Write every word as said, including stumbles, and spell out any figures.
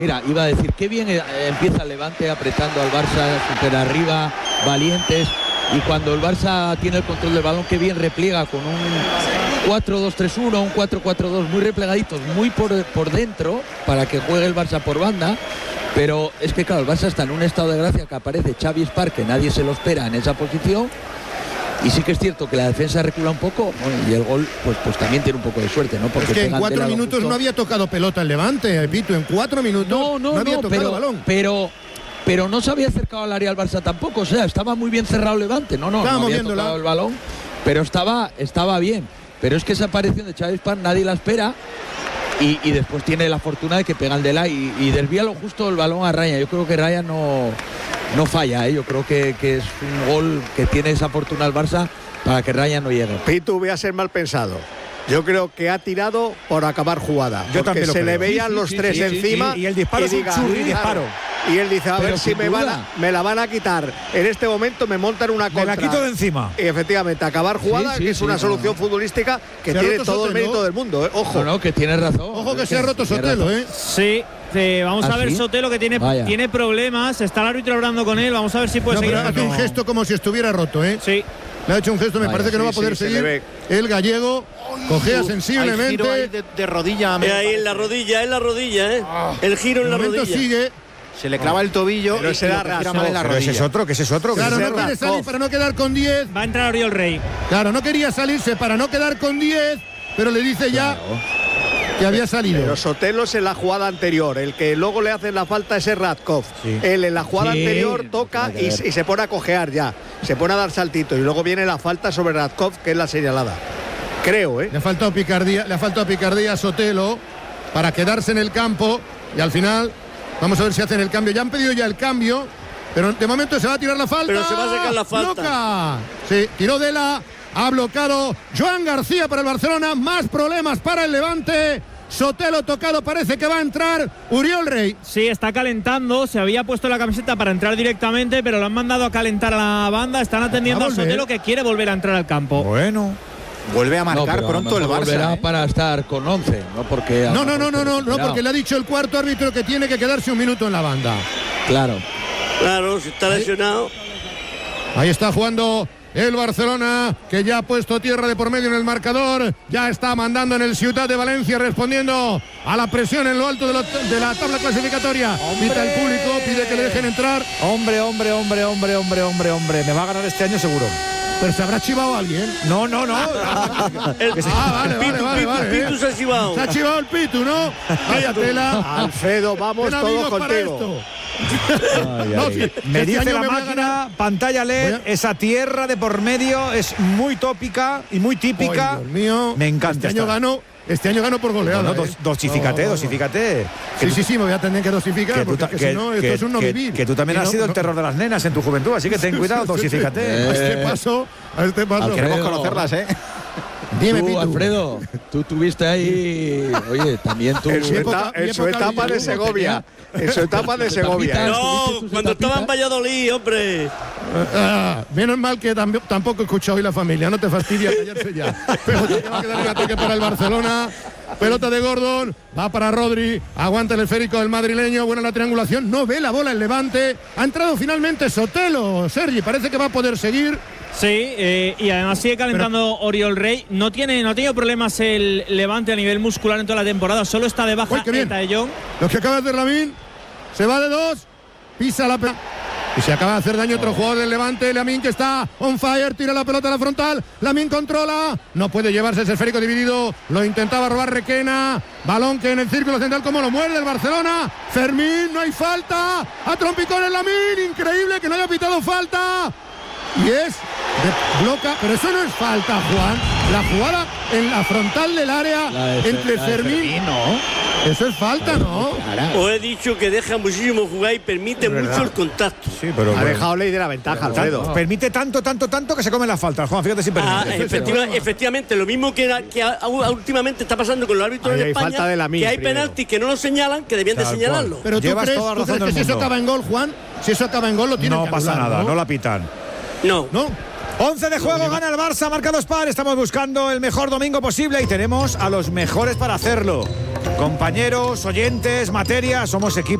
Mira, iba a decir, qué bien eh, empieza el Levante apretando al Barça, super arriba, valientes, y cuando el Barça tiene el control del balón, qué bien repliega con un cuatro dos tres uno, un cuatro cuatro dos, muy replegaditos, muy por, por dentro, para que juegue el Barça por banda. Pero es que claro, el Barça está en un estado de gracia que aparece Xavi Espar, que nadie se lo espera en esa posición. Y sí que es cierto que la defensa recula un poco, bueno, y el gol pues, pues también tiene un poco de suerte, ¿no? Porque es que en cuatro minutos justo... no había tocado pelota el Levante, Pito, en cuatro minutos no, no, no había no, tocado pero, balón. Pero, pero no se había acercado al área al Barça tampoco, o sea, estaba muy bien cerrado el Levante, no, no, no había tocado el balón, pero estaba, estaba bien. Pero es que esa aparición de Xavi Espar nadie la espera. Y, y después tiene la fortuna de que pegan de la y, y desvía lo justo el balón a Raya. Yo creo que Raya no, no falla, ¿eh? Yo creo que, que es un gol que tiene esa fortuna el Barça para que Raya no llegue. Pitu, voy a ser mal pensado. Yo creo que ha tirado por acabar jugada. Yo también lo se creo. le veían sí, sí, los sí, tres sí, encima. Sí, y el disparo y es un diga, churri disparo. Y él dice, a Pero ver si me, van a, me la van a quitar. En este momento me montan una contra. Me la quito de encima. Y efectivamente, acabar jugada, sí, sí, que es sí, una sí, solución no. futbolística que tiene todo Sotelo. El mérito del mundo. ¿eh? Ojo. No, no, que tiene razón. Ojo que se ha roto Sotelo, ¿eh? Sí. Sí, vamos ¿Ah, a ver sí? Sotelo que tiene, tiene problemas. Está el árbitro hablando con él. Vamos a ver si puede no, seguir. Pero hace un gesto como si estuviera roto, ¿eh? Sí. Le ha hecho un gesto, me Vaya, parece que no sí, va a poder sí, seguir. El gallego cojea sensiblemente. Hay giro ahí de, de rodilla. Eh, ahí en la rodilla, en la rodilla, ¿eh? Ah, el giro en la rodilla. Sigue. Se le clava el tobillo pero y se da gira mal en la rodilla. Ese es otro, que ese es otro. Que claro, ese no quiere salir para no quedar con diez. Va a entrar Oriol Rey. Claro, no quería salirse para no quedar con diez, pero le dice ya claro. que había salido. Pero Sotelo es en la jugada anterior. El que luego le hace la falta es Radkov. Sí. Él en la jugada sí. anterior toca y, y se pone a cojear ya. Se pone a dar saltitos y luego viene la falta sobre Radkov, que es la señalada. Creo, ¿eh? Le ha faltado picardía, le ha faltado picardía a Sotelo para quedarse en el campo y al final vamos a ver si hacen el cambio. Ya han pedido ya el cambio, pero de momento se va a tirar la falta. Pero se va a sacar la falta. ¡Loca! Sí, tiró Dela, ha bloqueado Joan García para el Barcelona. Más problemas para el Levante. Sotelo tocado, parece que va a entrar Uriol Rey. Sí, está calentando, se había puesto la camiseta para entrar directamente, pero lo han mandado a calentar a la banda. Están atendiendo a, a Sotelo, que quiere volver a entrar al campo. Bueno. Vuelve a marcar no, pronto el Barça. Volverá ¿eh? para estar con once, no porque. No, no, no, no, no, no, porque le ha dicho el cuarto árbitro que tiene que quedarse un minuto en la banda. Claro. Claro, si está lesionado. Ahí está jugando el Barcelona, que ya ha puesto tierra de por medio en el marcador. Ya está mandando en el Ciutat de Valencia, respondiendo a la presión en lo alto de, lo, de la tabla clasificatoria. Pita el público, pide que le dejen entrar. Hombre, hombre, hombre, hombre, hombre, hombre, hombre. Me va a ganar este año seguro. Pero se habrá chivado alguien. No, no, no. el, ah, vale, el Pitu, vale, vale, Pitu, vale, Pitu eh. se ha chivado. Se ha chivado el Pitu, ¿no? Vaya tela. Alfredo, vamos todos contigo. Ay, no, si, me este dice la me máquina, pantalla L E D, a... esa tierra de por medio es muy tópica y muy típica. Ay, Dios mío. Me encanta. Este año ganó. Este año ganó por goleada. No, no, dos, dosifícate, oh, dosifícate. Sí, sí, sí, me voy a tener que dosificar, que porque que, si no, esto que, es un no que, vivir. Que tú también has no, sido no. el terror de las nenas en tu juventud, así que ten cuidado, dosifícate. Eh, a este paso, a este paso. Alfredo, queremos conocerlas, ¿eh? Dime, tú, Alfredo, tú tuviste ahí, oye, también tú. En su, eta, en su etapa de Segovia. En su etapa de Segovia. No, cuando estaba en Valladolid, hombre. Ah, menos mal que tam tampoco he escuchado hoy la familia, no te fastidia callarse ya. Pero te va a quedar el ataque para el Barcelona. Pelota de Gordon, va para Rodri, aguanta el esférico del madrileño, buena la triangulación, no ve la bola el Levante. Ha entrado finalmente Sotelo, Sergi, parece que va a poder seguir. Sí, eh, y además sigue calentando Pero, Oriol Rey. No tiene, no ha tenido problemas el Levante a nivel muscular en toda la temporada. Solo está de baja Eta de Jong. Lo que acaba de hacer Lamine, se va de dos, pisa la pelota. Y se acaba de hacer daño otro jugador del Levante, Lamine, que está on fire, tira la pelota a la frontal, Lamine controla, no puede llevarse ese esférico dividido, lo intentaba robar Requena, balón que en el círculo central como lo muerde el Barcelona, Fermín, no hay falta, a trompicones Lamine, increíble que no haya pitado falta. Y es de bloca, pero eso no es falta, Juan. La jugada en la frontal del área de, entre la Fermín. Fermín ¿no? Eso es falta, ¿no? Os he dicho que deja muchísimo jugar y permite mucho el contacto. Sí, pero ha bueno. dejado ley de la ventaja, Alfredo. No. Permite tanto, tanto, tanto que se come la falta, Juan. Fíjate si permite. Ah, efectiva, efectivamente, lo mismo que, era, que a, a, últimamente está pasando con los árbitros en España, falta de la que hay penaltis que no lo señalan, que debían de señalarlo. Pero tú Llevas crees, toda ¿tú crees que si eso acaba en gol, Juan, si eso acaba en gol lo tienen no que pasa anular, nada, ¿no? no la pitan. No. No. once de juego, gana el Barça, marca dos par. Estamos buscando el mejor domingo posible y tenemos a los mejores para hacerlo. Compañeros, oyentes, materia, somos equipo.